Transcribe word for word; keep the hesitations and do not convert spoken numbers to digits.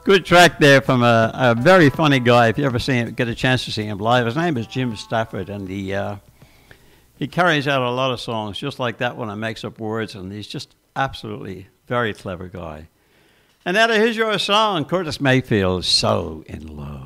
Good track there from a, a very funny guy. If you ever see him, get a chance to see him live, his name is Jim Stafford, and he uh, he carries out a lot of songs just like that one and makes up words, and he's just absolutely very clever guy. And now here's your song, Curtis Mayfield, So in Love.